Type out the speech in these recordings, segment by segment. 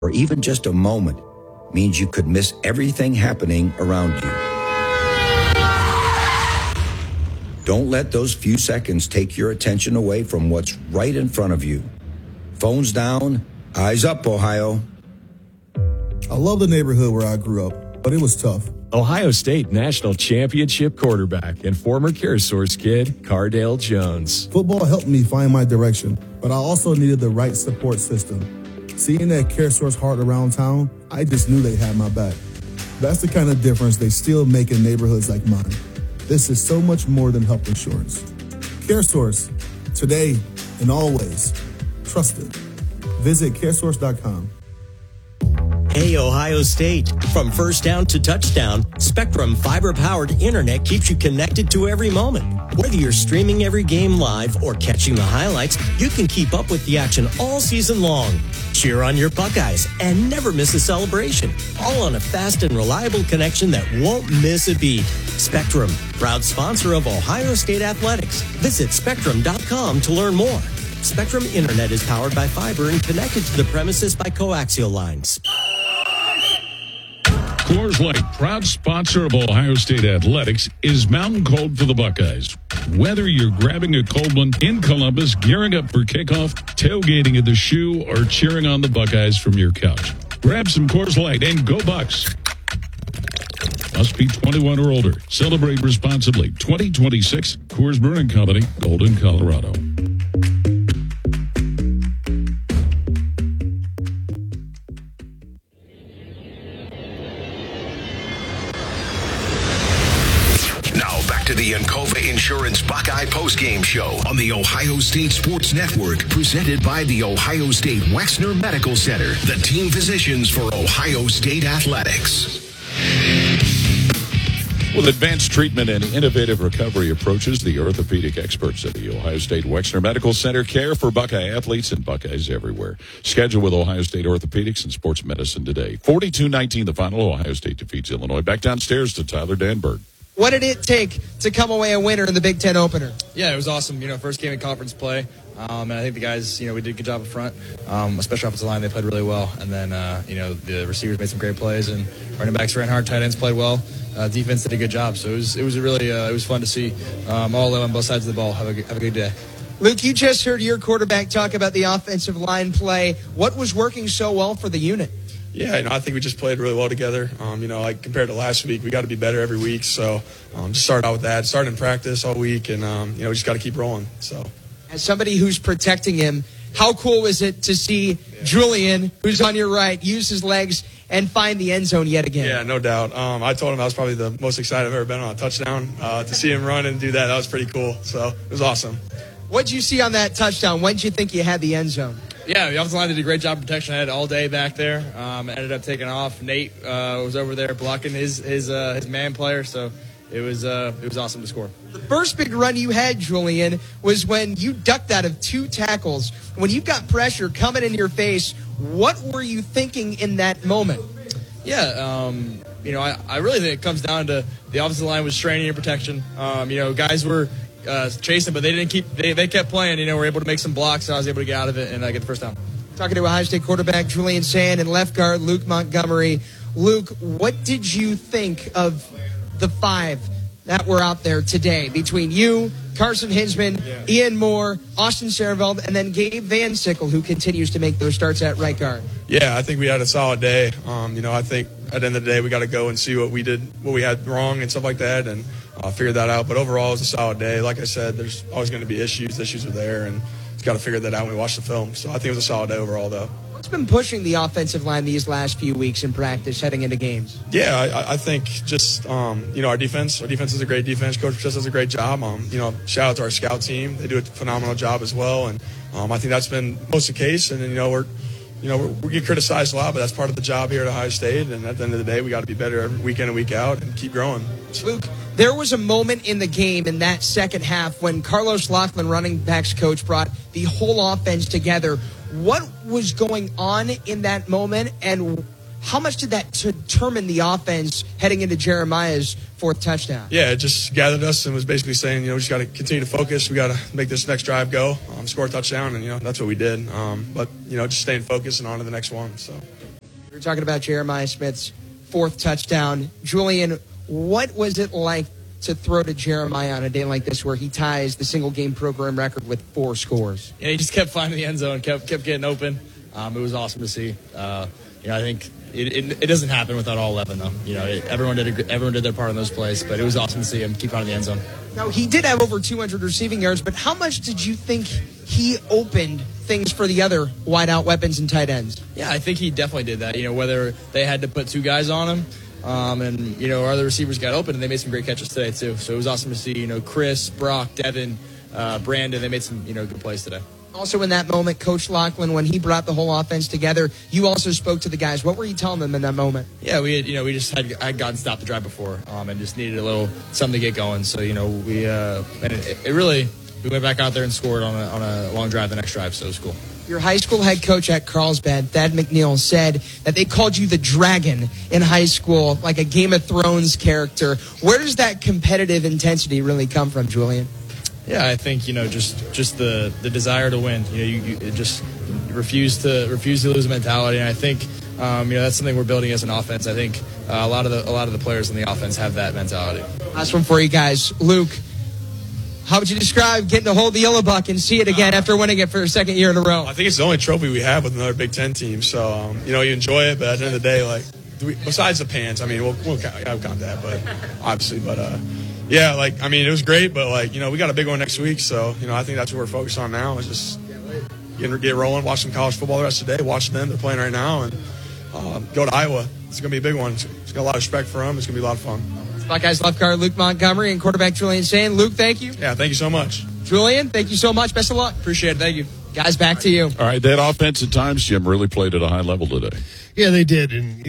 or even just a moment means you could miss everything happening around you. Don't let those few seconds take your attention away from what's right in front of you. Phones down, eyes up, Ohio. I love the neighborhood where I grew up, but it was tough. Ohio State National Championship quarterback and former CareSource kid, Cardale Jones. Football helped me find my direction, but I also needed the right support system. Seeing that CareSource heart around town, I just knew they had my back. That's the kind of difference they still make in neighborhoods like mine. This is so much more than health insurance. CareSource, today and always. Trusted. Visit caresource.com. Hey, Ohio State. From first down to touchdown, Spectrum fiber-powered internet keeps you connected to every moment. Whether you're streaming every game live or catching the highlights, you can keep up with the action all season long. Cheer on your Buckeyes and never miss a celebration. All on a fast and reliable connection that won't miss a beat. Spectrum, proud sponsor of Ohio State Athletics. Visit spectrum.com to learn more. Spectrum Internet is powered by fiber and connected to the premises by coaxial lines. Coors Light, proud sponsor of Ohio State Athletics, is Mountain Cold for the Buckeyes. Whether you're grabbing a cold one in Columbus, gearing up for kickoff, tailgating at the Shoe, or cheering on the Buckeyes from your couch, grab some Coors Light and go Bucks. Must be 21 or older. Celebrate responsibly. 2026 Coors Brewing Company, Golden, Colorado. The Encova Insurance Buckeye postgame show on the Ohio State Sports Network, presented by the Ohio State Wexner Medical Center, the team physicians for Ohio State Athletics. With advanced treatment and innovative recovery approaches, the orthopedic experts at the Ohio State Wexner Medical Center care for Buckeye athletes and Buckeyes everywhere. Schedule with Ohio State Orthopedics and Sports Medicine today. 42-19 the final. Ohio State defeats Illinois. Back downstairs to Tyler Danberg. What did it take to come away a winner in the Big Ten opener? Yeah, it was awesome. First game in conference play. And I think the guys, we did a good job up front. Especially offensive line, they played really well. And then, the receivers made some great plays, and running backs ran hard. Tight ends played well. Defense did a good job. So it was really it was fun to see all on both sides of the ball. Have a good day. Luke, you just heard your quarterback talk about the offensive line play. What was working so well for the unit? Yeah, I think we just played really well together. Compared to last week, we got to be better every week. So just start out with that. Start in practice all week, and we just got to keep rolling. So, as somebody who's protecting him, how cool is it to see Julian, who's on your right, use his legs and find the end zone yet again? Yeah, no doubt. I told him I was probably the most excited I've ever been on a touchdown. To see him run and do that was pretty cool. So it was awesome. What did you see on that touchdown? When did you think you had the end zone? Yeah, the offensive line did a great job of protection. I had all day back there. Ended up taking off. Nate was over there blocking his man player, so it was awesome to score. The first big run you had, Julian, was when you ducked out of 2 tackles. When you've got pressure coming in your face, what were you thinking in that moment? Yeah, I really think it comes down to the offensive line was straining in protection. Guys were chasing, but they kept playing. Were able to make some blocks, so I was able to get out of it and get the first down. Talking to Ohio State quarterback Julian Sand and left guard Luke Montgomery. Luke, what did you think of the 5 that were out there today between you, Carson Hinsman, Ian Moore, Austin Sareveld, and then Gabe Van Sickle, who continues to make those starts at right guard? Yeah, I think we had a solid day. I think at the end of the day we got to go and see what we had wrong and stuff like that, and figure that out. But overall, it was a solid day. Like I said, there's always going to be issues. The issues are there, and it's got to figure that out when we watch the film. So I think it was a solid day overall, though. What's been pushing the offensive line these last few weeks in practice heading into games? Yeah, I think just, our defense. Our defense is a great defense. Coach just does a great job. Shout out to our scout team. They do a phenomenal job as well. And I think that's been most of the case. And, we get criticized a lot, but that's part of the job here at Ohio State. And at the end of the day, we got to be better every week in and week out and keep growing. Luke, there was a moment in the game in that second half when Carlos Laughlin, running backs coach, brought the whole offense together. What was going on in that moment, and how much did that determine the offense heading into Jeremiah's 4th touchdown? Yeah, it just gathered us and was basically saying, we just got to continue to focus. We got to make this next drive go, score a touchdown, and, that's what we did. But just staying focused and on to the next one. So We were talking about Jeremiah Smith's 4th touchdown. Julian, what was it like to throw to Jeremiah on a day like this where he ties the single-game program record with 4 scores? Yeah, he just kept finding the end zone, kept getting open. It was awesome to see. I think it doesn't happen without all 11, though. Everyone did their part in those plays, but it was awesome to see him keep finding the end zone. Now, he did have over 200 receiving yards, but how much did you think he opened things for the other wide-out weapons and tight ends? Yeah, I think he definitely did that. Whether they had to put 2 guys on him, and our other receivers got open, and they made some great catches today, too. So it was awesome to see, Chris, Brock, Devin, Brandon, they made some, good plays today. Also in that moment, Coach Lachlan, when he brought the whole offense together, you also spoke to the guys. What were you telling them in that moment? Yeah, we just had gotten stopped the drive before, and just needed a little something to get going. So we went back out there and scored on a long drive the next drive. So it was cool. Your high school head coach at Carlsbad, Thad McNeil, said that they called you the Dragon in high school, like a Game of Thrones character. Where does that competitive intensity really come from, Julian? Yeah, I think just the desire to win. You just refuse to lose mentality, and I think that's something we're building as an offense. I think a lot of the players in the offense have that mentality. Last one for you guys, Luke. How would you describe getting to hold the Yellow Buck and see it again after winning it for a 2nd year in a row? I think it's the only trophy we have with another Big Ten team. So you enjoy it, but at the end of the day, besides the pants, we'll count that, but obviously, yeah, it was great, but we got a big one next week, so I think that's what we're focused on now is just get rolling, watch some college football the rest of the day, watch them. They're playing right now, and go to Iowa. It's going to be a big one. It's got a lot of respect for them. It's going to be a lot of fun. Buckeyes left guard Luke Montgomery and quarterback Julian Sain. Luke, thank you. Yeah, thank you so much. Julian, thank you so much. Best of luck. Appreciate it. Thank you. Guys, back to you. All right, that offense at times, Jim, really played at a high level today. Yeah, they did, and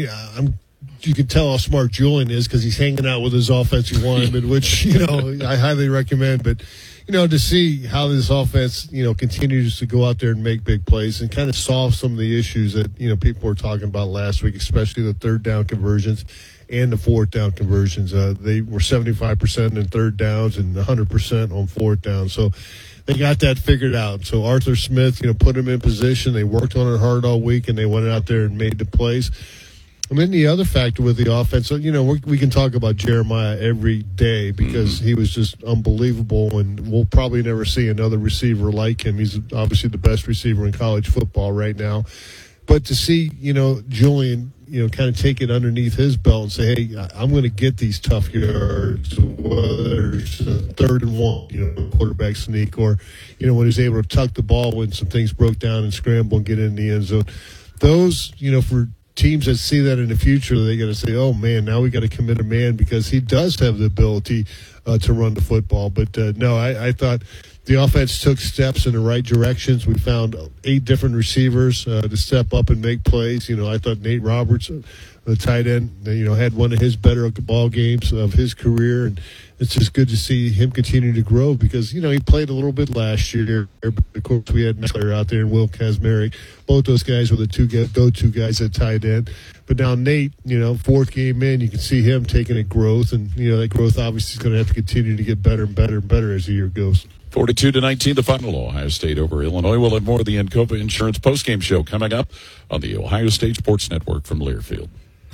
you can tell how smart Julian is because he's hanging out with his offensive lineman, which, I highly recommend. But, to see how this offense, continues to go out there and make big plays and kind of solve some of the issues that, people were talking about last week, especially the 3rd down conversions and the 4th down conversions. They were 75% in 3rd downs and 100% on 4th down. So they got that figured out. So Arthur Smith, put him in position. They worked on it hard all week, and they went out there and made the plays. And then the other factor with the offense, we can talk about Jeremiah every day because he was just unbelievable, and we'll probably never see another receiver like him. He's obviously the best receiver in college football right now. But to see, Julian, kind of take it underneath his belt and say, hey, I'm going to get these tough yards, whether it's 3rd and 1, quarterback sneak, or, when he was able to tuck the ball when some things broke down and scramble and get in the end zone. Those, for teams that see that in the future, they got to say, oh, man, now we got to commit a man because he does have the ability to run the football. But, no, I thought the offense took steps in the right directions. We found 8 different receivers to step up and make plays. I thought Nate Roberts, the tight end, had one of his better ball games of his career. And it's just good to see him continue to grow because, he played a little bit last year. Of course, we had Metzler out there and Will Kazmarek. Both those guys were the 2 go-to guys at tight end. But now Nate, 4th game in, you can see him taking a growth. And, that growth obviously is going to have to continue to get better and better and better as the year goes. 42-19, the final. Ohio State over Illinois. We'll have more of the Encova Insurance postgame show coming up on the Ohio State Sports Network from Learfield.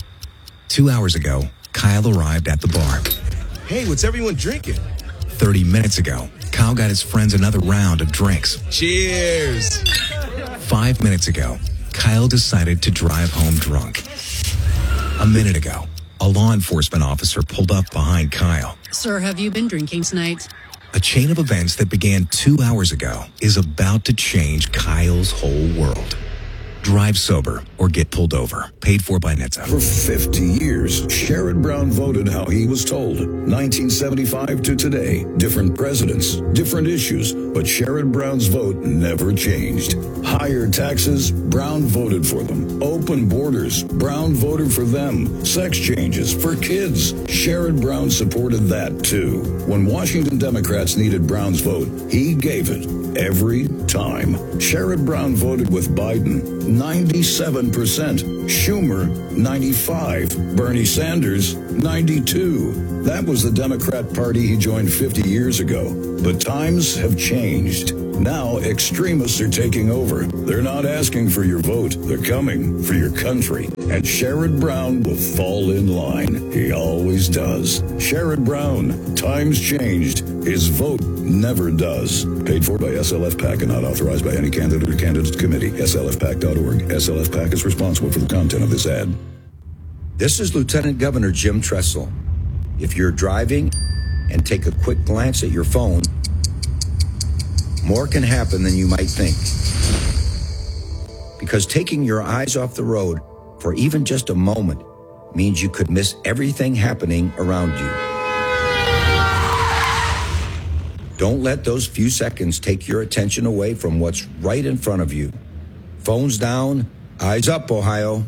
2 hours ago, Kyle arrived at the bar. Hey, what's everyone drinking? 30 minutes ago, Kyle got his friends another round of drinks. Cheers! 5 minutes ago, Kyle decided to drive home drunk. A minute ago, a law enforcement officer pulled up behind Kyle. Sir, have you been drinking tonight? A chain of events that began 2 hours ago is about to change Kyle's whole world. Drive sober or get pulled over. Paid for by NHTSA. For 50 years, Sherrod Brown voted how he was told. 1975 to today, different presidents, different issues, but Sherrod Brown's vote never changed. Higher taxes, Brown voted for them. Open borders, Brown voted for them. Sex changes for kids, Sherrod Brown supported that too. When Washington Democrats needed Brown's vote, he gave it every time. Sherrod Brown voted with Biden. 97%, Schumer 95%, Bernie Sanders 92%. That was the Democrat Party he joined 50 years ago. But times have changed. Now extremists are taking over. They're not asking for your vote. They're coming for your country. And Sherrod Brown will fall in line. He always does. Sherrod Brown. Times changed. His vote never does. Paid for by SLF PAC and not authorized by any candidate or candidates committee. SLFPAC.org. SLF PAC is responsible for the content of this ad. This is Lieutenant Governor Jim Tressel. If you're driving and take a quick glance at your phone, more can happen than you might think. Because taking your eyes off the road for even just a moment means you could miss everything happening around you. Don't let those few seconds take your attention away from what's right in front of you. Phones down, eyes up, Ohio.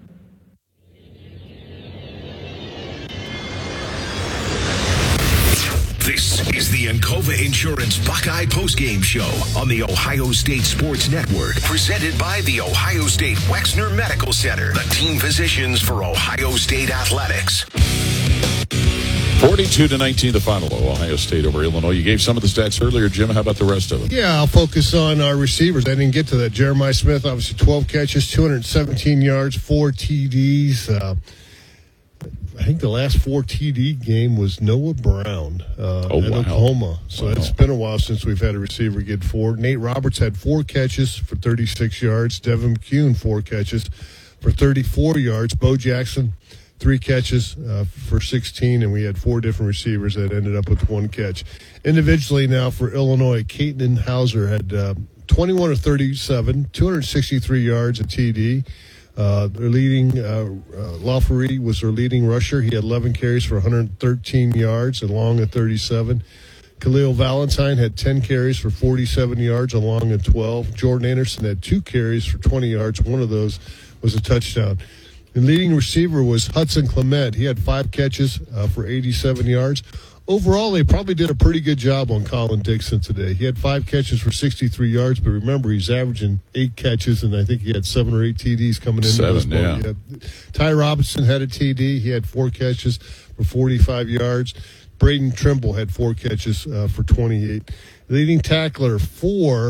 This is the Encova Insurance Buckeye Postgame Show on the Ohio State Sports Network, presented by the Ohio State Wexner Medical Center, the team physicians for Ohio State Athletics. 42-19 the final. Ohio State over Illinois. You gave some of the stats earlier, Jim. How about the rest of it? Yeah, I'll focus on our receivers. I didn't get to that. Jeremiah Smith, obviously 12 catches, 217 yards, 4 TDs. I think the last 4 TD game was Noah Brown at Oklahoma. So it's been a while since we've had a receiver get 4. Nate Roberts had 4 catches for 36 yards. Devin McCune, 4 catches for 34 yards. Bo Jackson, 3 catches for 16, and we had 4 different receivers that ended up with 1 catch. Individually now for Illinois, Caden Hauser had 21 of 37, 263 yards, a TD. Their leading, Lafferty was their leading rusher. He had 11 carries for 113 yards and long at 37. Khalil Valentine had 10 carries for 47 yards along at 12. Jordan Anderson had 2 carries for 20 yards. One of those was a touchdown. The leading receiver was Hudson Clement. He had 5 catches for 87 yards. Overall, they probably did a pretty good job on Colin Dixon today. He had 5 catches for 63 yards, but remember, he's averaging 8 catches, and I think he had 7 or 8 TDs coming into this ball. Yeah. Ty Robinson had a TD. He had 4 catches for 45 yards. Braden Trimble had 4 catches for 28. Leading tackler for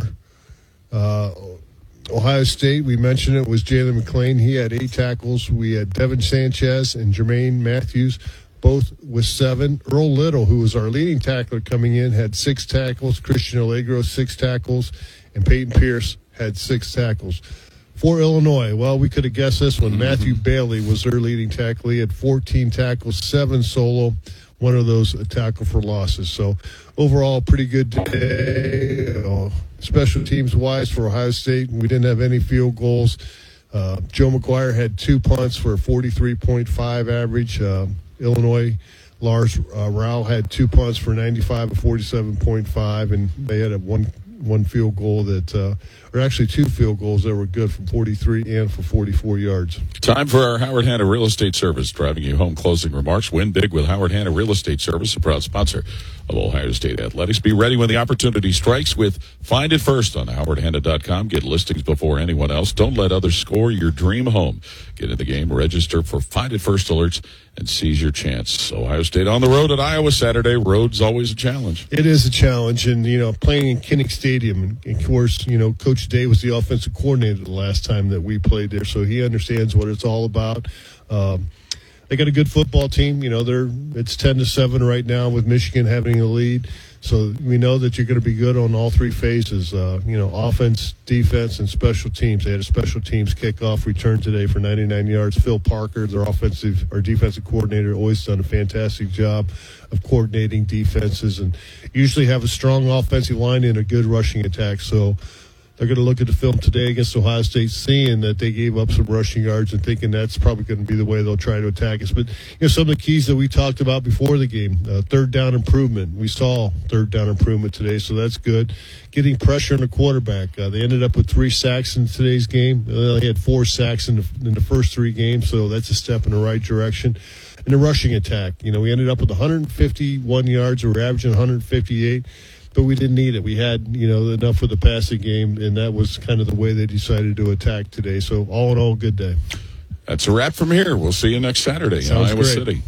Ohio State, we mentioned it, was Jalen McClain. He had 8 tackles. We had Devin Sanchez and Jermaine Matthews, both with 7. Earl Little, who was our leading tackler coming in, had 6 tackles. Christian Allegro, 6 tackles. And Peyton Pierce had 6 tackles. For Illinois, well, we could have guessed this one. Matthew Bailey was their leading tackle. He had 14 tackles, 7 solo. One of those a tackle for losses. So overall, pretty good day. Special teams-wise for Ohio State, we didn't have any field goals. Joe McGuire had 2 punts for a 43.5 average. Illinois, Lars Rao had 2 punts for 95 and 47.5, and they had one field goal that, or actually 2 field goals that were good from 43 and for 44 yards. Time for our Howard Hanna Real Estate Service, driving you home closing remarks. Win big with Howard Hanna Real Estate Service, a proud sponsor of Ohio State Athletics. Be ready when the opportunity strikes with Find It First on howardhanna.com. Get listings before anyone else. Don't let others score your dream home. Get in the game, register for Find It First alerts, and seize your chance. Ohio State on the road at Iowa Saturday. Road's always a challenge. It is a challenge, and, playing in Kinnick Stadium, and of course, Coach Day was the offensive coordinator the last time that we played there, so he understands what it's all about. They got a good football team. It's 10-7 right now with Michigan having a lead. So we know that you're going to be good on all 3 phases, offense, defense, and special teams. They had a special teams kickoff return today for 99 yards. Phil Parker, their defensive coordinator, always done a fantastic job of coordinating defenses and usually have a strong offensive line and a good rushing attack. So they're going to look at the film today against Ohio State, seeing that they gave up some rushing yards and thinking that's probably going to be the way they'll try to attack us. But some of the keys that we talked about before the game, third down improvement. We saw third down improvement today, so that's good. Getting pressure on the quarterback. They ended up with 3 sacks in today's game. They only had 4 sacks in the first 3 games, so that's a step in the right direction. And the rushing attack. We ended up with 151 yards. We were averaging 158. But we didn't need it. We had, enough for the passing game, and that was kind of the way they decided to attack today. So all in all, good day. That's a wrap from here. We'll see you next Saturday in Iowa City.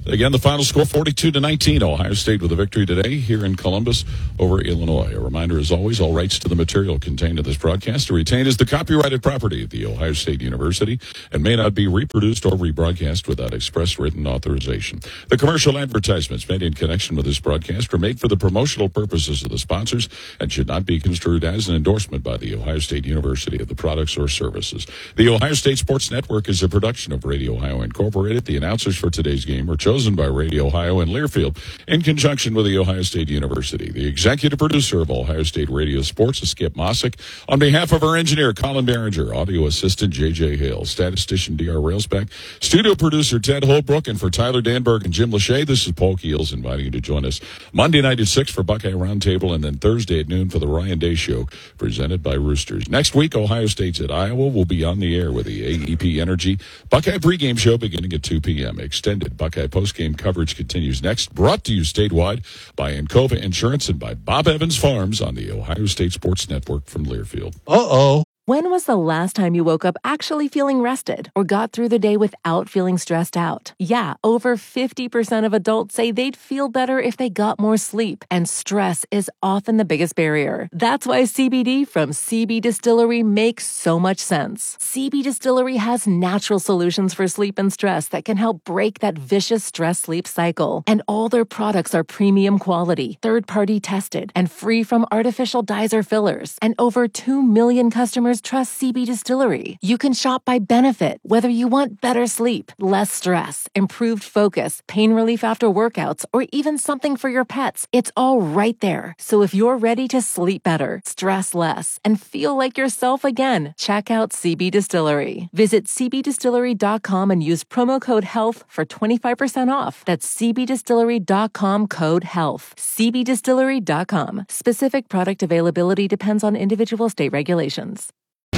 Again, the final score 42-19. Ohio State with a victory today here in Columbus over Illinois. A reminder, as always, all rights to the material contained in this broadcast are retained as the copyrighted property of The Ohio State University and may not be reproduced or rebroadcast without express written authorization. The commercial advertisements made in connection with this broadcast are made for the promotional purposes of the sponsors and should not be construed as an endorsement by The Ohio State University of the products or services. The Ohio State Sports Network is a production of Radio Ohio Incorporated. The announcers for today's game were chosen by Radio Ohio in Learfield in conjunction with The Ohio State University. The executive producer of Ohio State Radio Sports is Skip Mossick. On behalf of our engineer, Colin Behringer, audio assistant, J.J. Hale, statistician, D.R. Railsback, studio producer, Ted Holbrook, and for Tyler Danberg and Jim Lachey, this is Paul Keels inviting you to join us Monday night at 6 for Buckeye Roundtable and then Thursday at noon for the Ryan Day Show, presented by Roosters. Next week, Ohio State's at Iowa. We'll be on the air with the AEP Energy Buckeye pregame show beginning at 2 p.m. Extended Buckeye postgame coverage continues next, brought to you statewide by Encova Insurance and by Bob Evans Farms on the Ohio State Sports Network from Learfield. Uh-oh. When was the last time you woke up actually feeling rested or got through the day without feeling stressed out? Yeah, over 50% of adults say they'd feel better if they got more sleep, and stress is often the biggest barrier. That's why CBD from CB Distillery makes so much sense. CB Distillery has natural solutions for sleep and stress that can help break that vicious stress-sleep cycle. And all their products are premium quality, third-party tested, and free from artificial dyes or fillers. And over 2 million customers trust CB Distillery. You can shop by benefit, whether you want better sleep, less stress, improved focus, pain relief after workouts, or even something for your pets. It's all right there. So if you're ready to sleep better, stress less, and feel like yourself again, check out CB Distillery. Visit cbdistillery.com and use promo code HEALTH for 25% off. That's cbdistillery.com, code HEALTH. cbdistillery.com. Specific product availability depends on individual state regulations.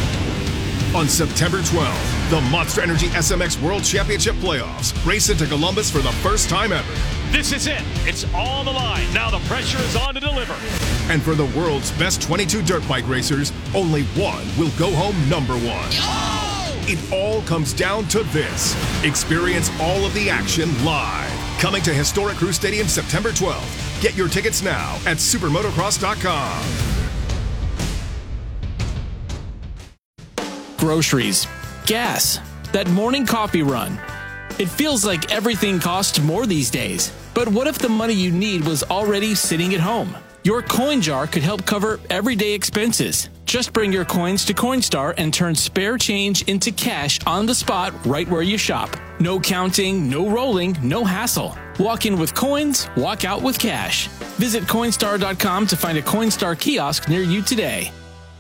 On September 12th, the Monster Energy SMX World Championship Playoffs race into Columbus for the first time ever. This is it. It's on the line. Now the pressure is on to deliver. And for the world's best 22 dirt bike racers, only one will go home number one. Oh! It all comes down to this. Experience all of the action live. Coming to Historic Crew Stadium September 12th. Get your tickets now at supermotocross.com. Groceries, gas, that morning coffee run. It feels like everything costs more these days. But what if the money you need was already sitting at home? Your coin jar could help cover everyday expenses. Just bring your coins to Coinstar and turn spare change into cash on the spot right where you shop. No counting, no rolling, no hassle. Walk in with coins, walk out with cash. Visit Coinstar.com to find a Coinstar kiosk near you today.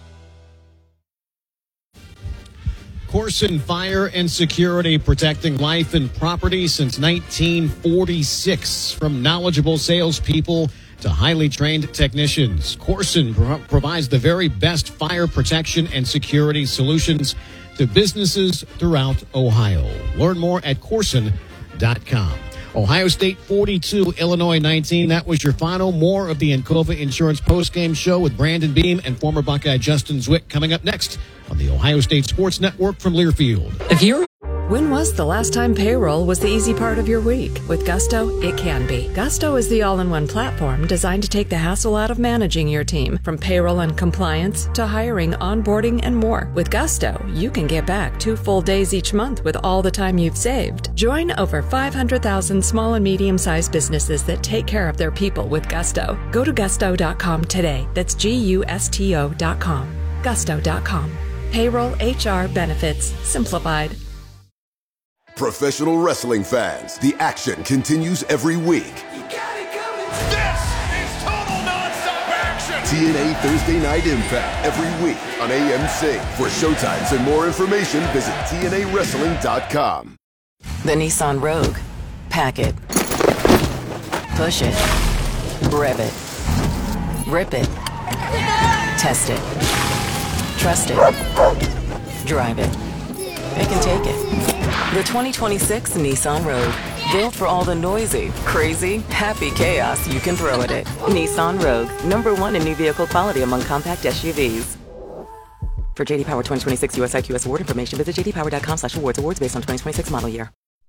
Corson Fire and Security, protecting life and property since 1946. From knowledgeable salespeople to highly trained technicians, Corson provides the very best fire protection and security solutions to businesses throughout Ohio. Learn more at Corson.com. Ohio State 42, Illinois 19. That was your final. More of the Encova Insurance postgame show with Brandon Beam and former Buckeye Justin Zwick coming up next on the Ohio State Sports Network from Learfield. When was the last time payroll was the easy part of your week? With Gusto, it can be. Gusto is the all-in-one platform designed to take the hassle out of managing your team, from payroll and compliance to hiring, onboarding, and more. With Gusto, you can get back 2 full days each month with all the time you've saved. Join over 500,000 small and medium-sized businesses that take care of their people with Gusto. Go to gusto.com today. That's GUSTO.com. Gusto.com. Payroll, HR, benefits, simplified. Professional wrestling fans, the action continues every week. This is total nonstop action. TNA Thursday Night Impact every week on AMC. For showtimes and more information, visit TNAWrestling.com. The Nissan Rogue. Pack it. Push it. Rev it. Rip it. Test it. Trust it. Drive it. It can take it. The 2026 Nissan Rogue. Built for all the noisy, crazy, happy chaos you can throw at it. Nissan Rogue. #1 in new vehicle quality among compact SUVs. For JD Power 2026 US IQS award information, visit jdpower.com/awards. Awards based on 2026 model year.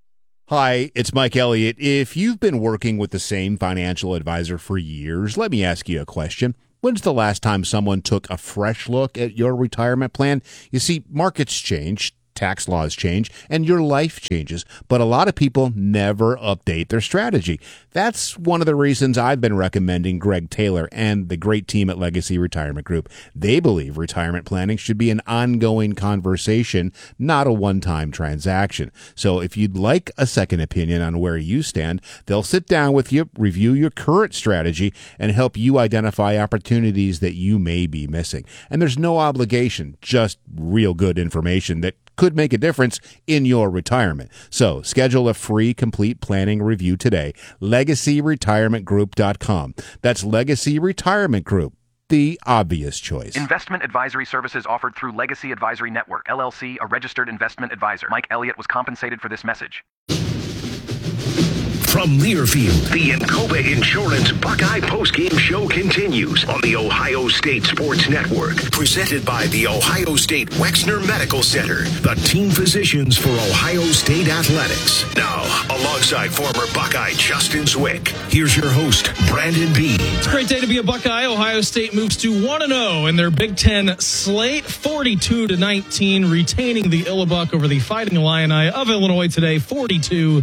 Hi, it's Mike Elliott. If you've been working with the same financial advisor for years, let me ask you a question. When's the last time someone took a fresh look at your retirement plan? You see, markets change, tax laws change, and your life changes, but a lot of people never update their strategy. That's one of the reasons I've been recommending Greg Taylor and the great team at Legacy Retirement Group. They believe retirement planning should be an ongoing conversation, not a one-time transaction. So if you'd like a second opinion on where you stand, they'll sit down with you, review your current strategy, and help you identify opportunities that you may be missing. And there's no obligation, just real good information that could make a difference in your retirement. So schedule a free complete planning review today. LegacyRetirementGroup.com. That's Legacy Retirement Group, the obvious choice. Investment advisory services offered through Legacy Advisory Network, LLC, a registered investment advisor. Mike Elliott was compensated for this message. From Learfield, the Encova Insurance Buckeye Postgame Show continues on the Ohio State Sports Network. Presented by the Ohio State Wexner Medical Center, the team physicians for Ohio State Athletics. Now, alongside former Buckeye Justin Zwick, here's your host, Brandon Beam. It's a great day to be a Buckeye. Ohio State moves to 1-0 in their Big Ten slate, 42-19, retaining the Illabuck over the Fighting Illini of Illinois today, 42-19.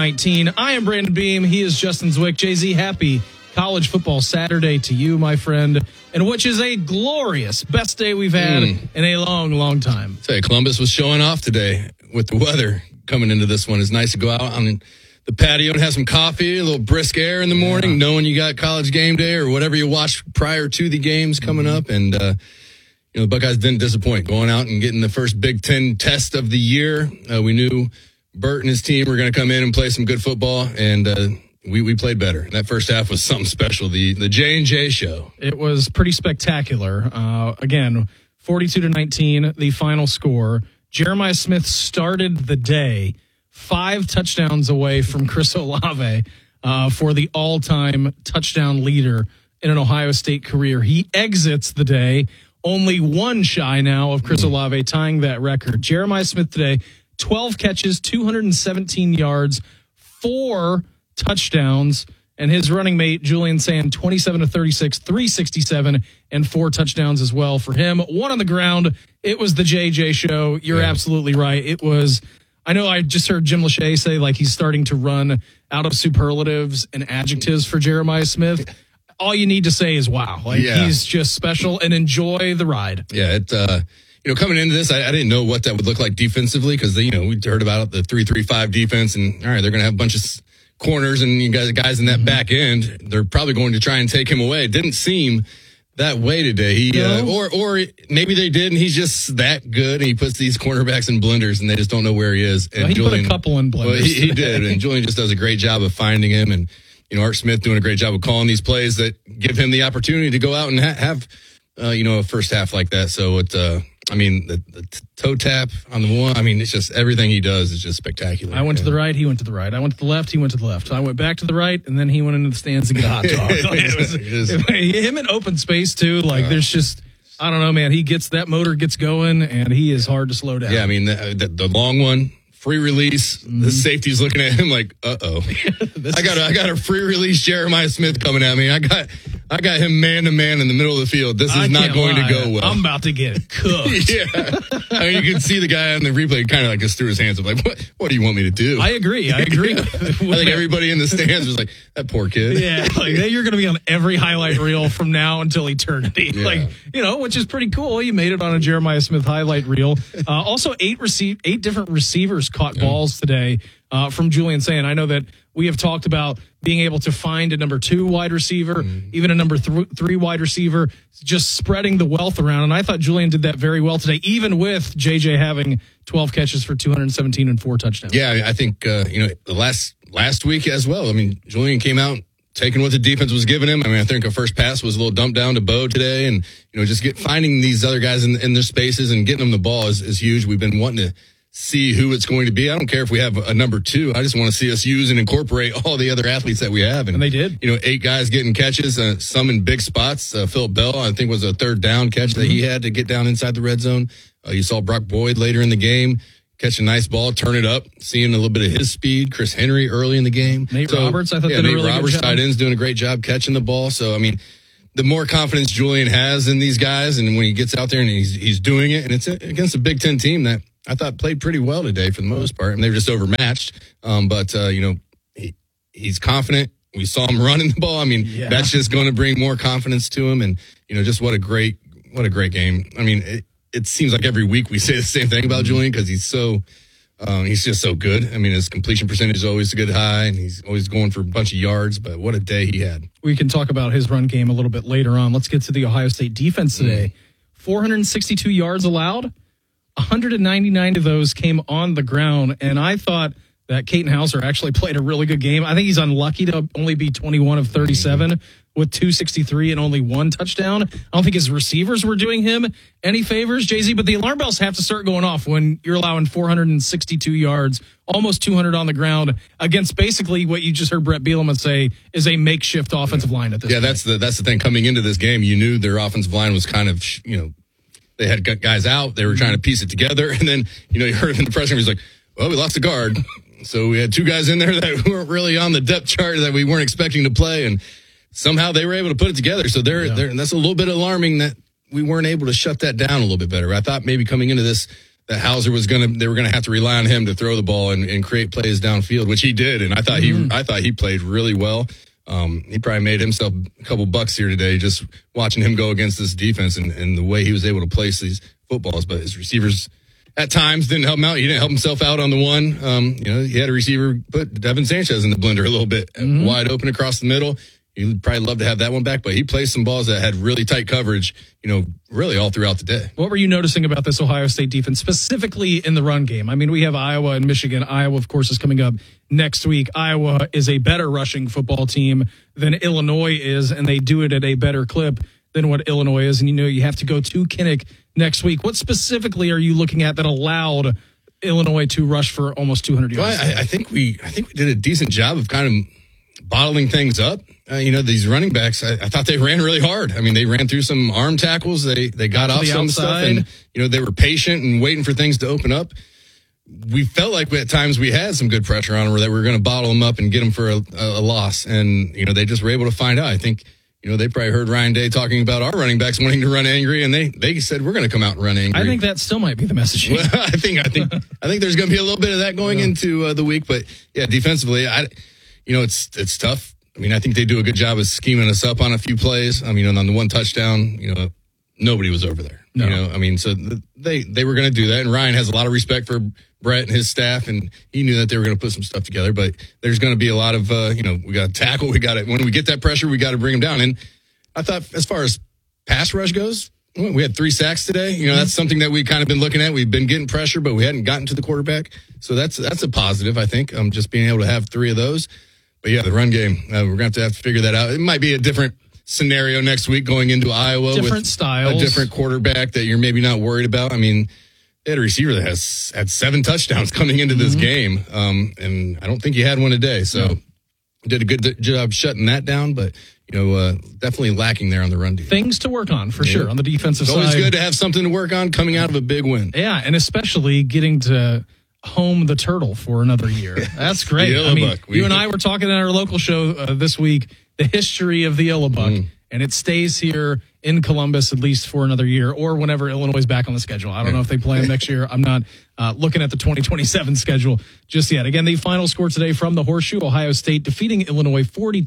I am Brandon Beam. He is Justin Zwick. JZ, happy College Football Saturday to you, my friend, and which is a glorious, best day we've had in a long, long time. Say, Columbus was showing off today with the weather coming into this one. It's nice to go out on the patio and have some coffee, a little brisk air in the morning, knowing you got college game day or whatever you watch prior to the games coming up. And, the Buckeyes didn't disappoint going out and getting the first Big Ten test of the year. We knew Bert and his team were going to come in and play some good football, and we played better. That first half was something special, the J&J show. It was pretty spectacular. Again, 42-19, the final score. Jeremiah Smith started the day 5 touchdowns away from Chris Olave for the all-time touchdown leader in an Ohio State career. He exits the day only one shy now of Chris Olave tying that record. Jeremiah Smith today, 12 catches, 217 yards, 4 touchdowns, and his running mate, Julian Sand, 27-36, 367, and 4 touchdowns as well for him. 1 on the ground. It was the JJ show. You're absolutely right. It was, I know I just heard Jim Lachey say like he's starting to run out of superlatives and adjectives for Jeremiah Smith. All you need to say is wow. He's just special, and enjoy the ride. Yeah, coming into this, I didn't know what that would look like defensively because, we heard about the 3-3-5 defense, and all right, they're going to have a bunch of corners and you guys in that back end. They're probably going to try and take him away. It didn't seem that way today. Or maybe they did, and he's just that good, and he puts these cornerbacks in blenders, and they just don't know where he is. And he Julian, put a couple in blenders. Well, he did, and Julian just does a great job of finding him, and Art Smith doing a great job of calling these plays that give him the opportunity to go out and have a first half like that. So the toe tap on the one, it's just everything he does is just spectacular. I went to the right, he went to the right. I went to the left, he went to the left. I went back to the right, and then he went into the stands to get a hot dog. Him in open space, too. There's just, I don't know, man. That motor gets going, and he is hard to slow down. Yeah, the long one. Free release. The safety's looking at him like, uh-oh. I got a free release Jeremiah Smith coming at me. I got him man to man in the middle of the field. This is not going to go well. I'm about to get cooked. Yeah. You can see the guy on the replay kind of just threw his hands up like, what do you want me to do? I agree. I think everybody in the stands was like, that poor kid. Yeah. You're going to be on every highlight reel from now until eternity. Yeah. Which is pretty cool. You made it on a Jeremiah Smith highlight reel. Also, 8 different receivers caught balls today from Julian Sand. I know that we have talked about being able to find a number 2 wide receiver, even a number 3 wide receiver, just spreading the wealth around. And I thought Julian did that very well today, even with JJ having 12 catches for 217 and 4 touchdowns. Yeah, I think, the last week as well. Julian came out taking what the defense was giving him. I think a first pass was a little dump down to Bo today, and just finding these other guys in their spaces and getting them the ball is huge. We've been wanting to see who it's going to be. I don't care if we have a number 2. I just want to see us use and incorporate all the other athletes that we have. And they did. 8 guys getting catches, some in big spots. Philip Bell, I think, was a third down catch that he had to get down inside the red zone. You saw Brock Boyd later in the game catch a nice ball, turn it up, seeing a little bit of his speed. Chris Henry early in the game. Nate Roberts, I thought did a really Roberts, good job. tight end's doing a great job catching the ball. So, I mean, the more confidence Julian has in these guys, and when he gets out there and he's doing it, and it's against a Big Ten team that I thought played pretty well today for the most part, and they were just overmatched. But he's confident. We saw him running the ball. I mean, that's just going to bring more confidence to him, and just what a great game. I mean, it seems like every week we say the same thing about Julian because he's just so good. I mean, his completion percentage is always a good high, and he's always going for a bunch of yards. But what a day he had! We can talk about his run game a little bit later on. Let's get to the Ohio State defense today. 462 yards allowed. 199 of those came on the ground, and I thought that Caden Hauser actually played a really good game. I think he's unlucky to only be 21 of 37 with 263 and only one touchdown. I don't think his receivers were doing him any favors, Jay-Z, but the alarm bells have to start going off when you're allowing 462 yards, almost 200 on the ground against basically what you just heard Brett Bielema say is a makeshift offensive line at this point. That's the thing. Coming into this game, you knew their offensive line was kind of, they had guys out. They were trying to piece it together. And then, you heard him in the press conference, he's like, well, we lost a guard. So we had two guys in there that weren't really on the depth chart that we weren't expecting to play. And somehow they were able to put it together. So and that's a little bit alarming that we weren't able to shut that down a little bit better. I thought maybe coming into this, that Hauser they were going to have to rely on him to throw the ball and create plays downfield, which he did. And I thought he played really well. He probably made himself a couple bucks here today just watching him go against this defense and the way he was able to place these footballs. But his receivers at times didn't help him out. He didn't help himself out on the one. He had a receiver put Devin Sanchez in the blender a little bit, wide open across the middle. He'd probably love to have that one back, but he placed some balls that had really tight coverage, really all throughout the day. What were you noticing about this Ohio State defense, specifically in the run game? I mean, we have Iowa and Michigan. Iowa, of course, is coming up next week. Iowa is a better rushing football team than Illinois is, and they do it at a better clip than what Illinois is. And you have to go to Kinnick next week. What specifically are you looking at that allowed Illinois to rush for almost 200 yards? Well, I think we did a decent job of kind of bottling things up. These running backs, I thought they ran really hard. I mean, they ran through some arm tackles. They got off some stuff, and they were patient and waiting for things to open up. We felt like at times we had some good pressure on them, or that we were going to bottle them up and get them for a loss. And they just were able to find out. I think they probably heard Ryan Day talking about our running backs wanting to run angry, and they said we're going to come out and run angry. I think that still might be the messaging. Well, I think there's going to be a little bit of that going into the week, but yeah, defensively, it's tough. I mean, I think they do a good job of scheming us up on a few plays. I mean, on the one touchdown, nobody was over there. No. So they were going to do that, and Ryan has a lot of respect for Brett and his staff, and he knew that they were going to put some stuff together. But there's going to be a lot of, we got to tackle. When we get that pressure, we got to bring them down. And I thought, as far as pass rush goes, we had 3 sacks today. That's something that we kind of been looking at. We've been getting pressure, but we hadn't gotten to the quarterback. So that's a positive, I think. Just being able to have 3 of those. But yeah, the run game, we're going to have to figure that out. It might be a different scenario next week going into Iowa different with styles, a different quarterback that you're maybe not worried about. I mean, they had a receiver that had 7 touchdowns coming into this game, and I don't think he had one today. So did a good job shutting that down, but definitely lacking there on the run defense. Things to work on for sure on the defensive side. It's always good to have something to work on coming out of a big win. Yeah, and especially getting to home the turtle for another year. That's great. I mean, you and I were talking at our local show this week, the history of the Illabuck, and it stays here in Columbus at least for another year, or whenever Illinois is back on the schedule. I don't know if they play them next year. I'm not looking at the 2027 schedule just yet. Again, the final score today from the Horseshoe, Ohio State defeating Illinois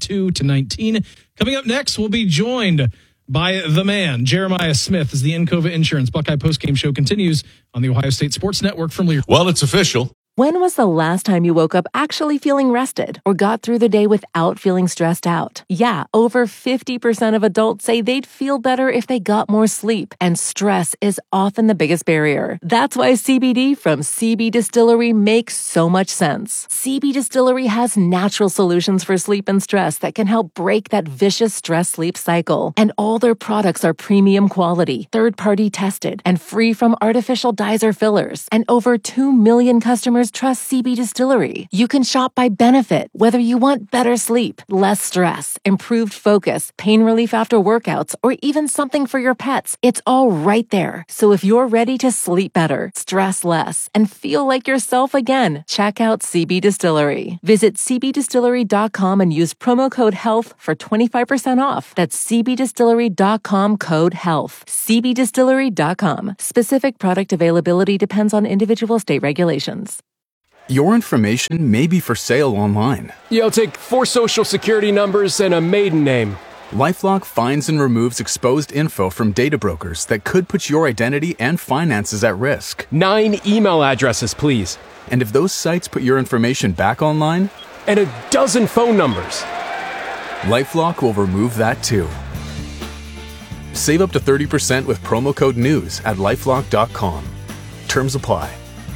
42-19. Coming up next, we'll be joined by the man, Jeremiah Smith, as the Encova Insurance Buckeye Postgame Show continues on the Ohio State Sports Network from Lear. Well, it's official. When was the last time you woke up actually feeling rested or got through the day without feeling stressed out? Yeah, over 50% of adults say they'd feel better if they got more sleep, and stress is often the biggest barrier. That's why CBD from CB Distillery makes so much sense. CB Distillery has natural solutions for sleep and stress that can help break that vicious stress-sleep cycle. And all their products are premium quality, third-party tested, and free from artificial dyes or fillers. And over 2 million customers customers trust CB Distillery. You can shop by benefit, whether you want better sleep, less stress, improved focus, pain relief after workouts, or even something for your pets. It's all right there. So if you're ready to sleep better, stress less, and feel like yourself again, check out CB Distillery. Visit cbdistillery.com and use promo code HEALTH for 25% off. That's cbdistillery.com, code HEALTH. cbdistillery.com. Specific product availability depends on individual state regulations. Your information may be for sale online. Yeah, I'll take 4 social security numbers and a maiden name. LifeLock finds and removes exposed info from data brokers that could put your identity and finances at risk. 9 email addresses, please. And if those sites put your information back online? And a dozen phone numbers. LifeLock will remove that too. Save up to 30% with promo code NEWS at LifeLock.com. Terms apply.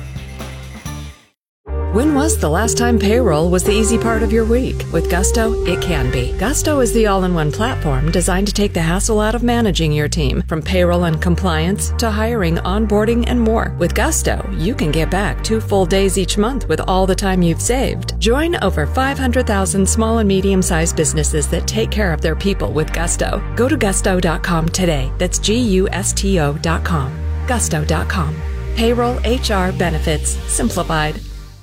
When was the last time payroll was the easy part of your week? With Gusto, it can be. Gusto is the all-in-one platform designed to take the hassle out of managing your team, from payroll and compliance to hiring, onboarding, and more. With Gusto, you can get back 2 full days each month with all the time you've saved. Join over 500,000 small and medium-sized businesses that take care of their people with Gusto. Go to gusto.com today. That's GUSTO.com. Gusto.com. Payroll, HR, benefits, simplified.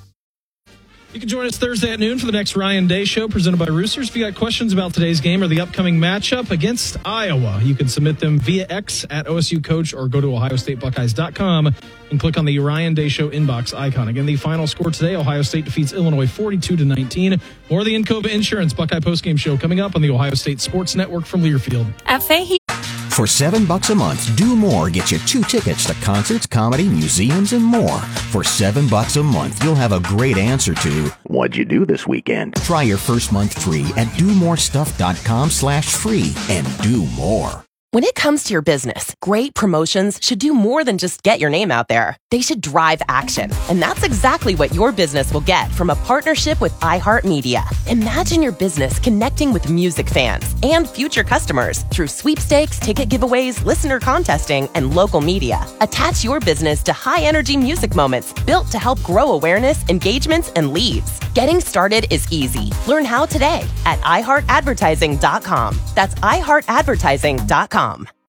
You can join us Thursday at noon for the next Ryan Day Show presented by Roosters. If you got questions about today's game or the upcoming matchup against Iowa, you can submit them via X at OSU Coach or go to OhioStateBuckeyes.com and click on the Ryan Day Show inbox icon. Again, the final score today, Ohio State defeats Illinois 42-19. More of the Encova Insurance Buckeye postgame show coming up on the Ohio State Sports Network from Learfield. At Fahey. For $7 a month, Do More gets you 2 tickets to concerts, comedy, museums, and more. For $7 a month, you'll have a great answer to, what'd you do this weekend? Try your first month free at domorestuff.com/free and do more. When it comes to your business, great promotions should do more than just get your name out there. They should drive action. And that's exactly what your business will get from a partnership with iHeartMedia. Imagine your business connecting with music fans and future customers through sweepstakes, ticket giveaways, listener contesting, and local media. Attach your business to high-energy music moments built to help grow awareness, engagements, and leads. Getting started is easy. Learn how today at iHeartAdvertising.com. That's iHeartAdvertising.com.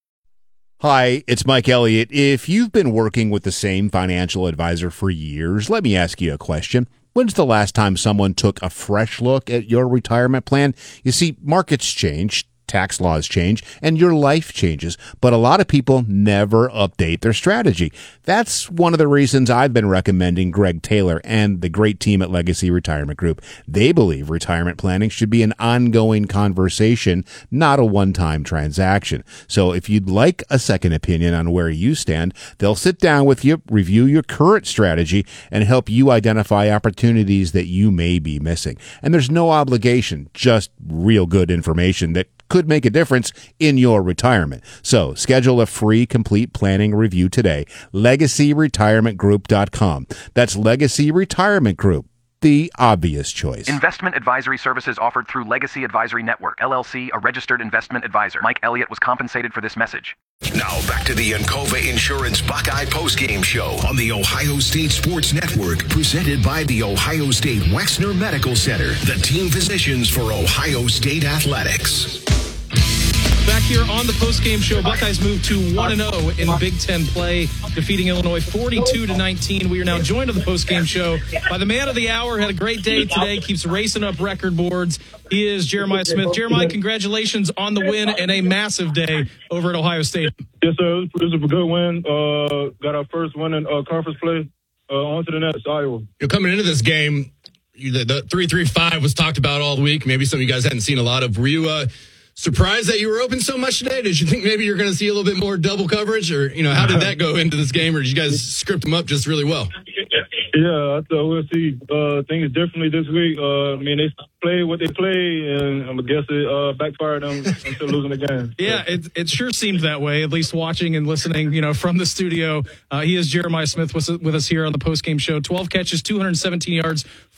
Hi, it's Mike Elliott. If you've been working with the same financial advisor for years, let me ask you a question. When's the last time someone took a fresh look at your retirement plan? You see, markets change, tax laws change, and your life changes, but a lot of people never update their strategy. That's one of the reasons I've been recommending Greg Taylor and the great team at Legacy Retirement Group. They believe retirement planning should be an ongoing conversation, not a one-time transaction. So if you'd like a second opinion on where you stand, they'll sit down with you, review your current strategy, and help you identify opportunities that you may be missing. And there's no obligation, just real good information that could make a difference in your retirement. So schedule a free complete planning review today. LegacyRetirementGroup.com. That's Legacy Retirement Group, the obvious choice. Investment advisory services offered through Legacy Advisory Network, LLC, a registered investment advisor. Mike Elliott was compensated for this message. Now back to the Encova Insurance Buckeye postgame show on the Ohio State Sports Network, presented by the Ohio State Wexner Medical Center, the team physicians for Ohio State Athletics. Back here on the postgame show, Buckeyes move to 1-0 in Big Ten play, defeating Illinois 42-19. We are now joined on the postgame show by the man of the hour. Had a great day today, keeps racing up record boards. He is Jeremiah Smith. Jeremiah, congratulations on the win and a massive day over at Ohio State. Yes, sir. This was a good win. Got our first win in conference play. On to the next, Iowa. You're coming into this game, the 3-3-5 was talked about all week. Maybe some of you guys hadn't seen a lot of. Were you surprised that you were open so much today? Did you think maybe you're going to see a little bit more double coverage? Or, how did that go into this game? Or did you guys script them up just really well? Yeah, I thought we'll see things differently this week. They play what they play, and I guess it backfired them until losing the game. Yeah, it sure seemed that way, at least watching and listening, from the studio. He is Jeremiah Smith with us here on the postgame show. 12 catches, 217 yards,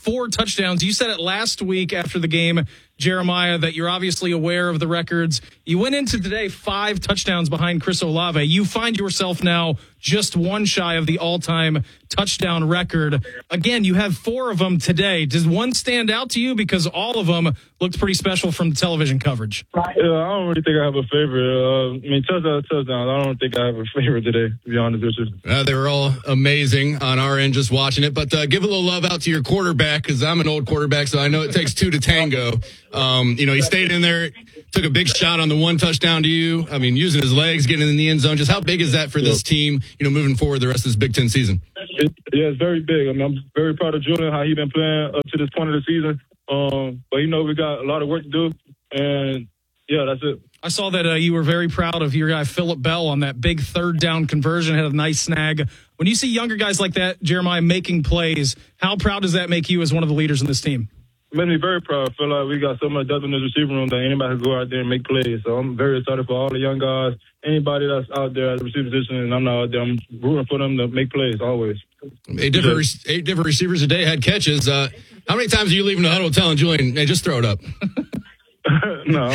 4 touchdowns. You said it last week after the game, Jeremiah, that you're obviously aware of the records. You went into today 5 touchdowns behind Chris Olave. You find yourself now just 1 shy of the all-time touchdown record. Again, you have 4 of them today. Does one stand out to you? Because all of them looked pretty special from the television coverage. Yeah, I don't really think I have a favorite. Touchdowns. I don't think I have a favorite today, to be honest with you. They were all amazing on our end just watching it. But give a little love out to your quarterback, because I'm an old quarterback, so I know it takes 2 to tango. He stayed in there, took a big shot on the 1 touchdown to you. I mean, using his legs, getting in the end zone. Just how big is that for this team, moving forward the rest of this Big Ten season? It's very big. I mean, I'm very proud of Julian, how he's been playing up to this point of the season. But, we got a lot of work to do. And, yeah, that's it. I saw that you were very proud of your guy, Phillip Bell, on that big 3rd down conversion, had a nice snag. When you see younger guys like that, Jeremiah, making plays, how proud does that make you as one of the leaders in this team? It made me very proud. I feel like we got so much depth in this receiver room that anybody can go out there and make plays. So I'm very excited for all the young guys, anybody that's out there at the receiver position, and I'm not out there. I'm rooting for them to make plays always. 8 different receivers a day had catches. How many times are you leaving the huddle telling Julian, hey, just throw it up? No.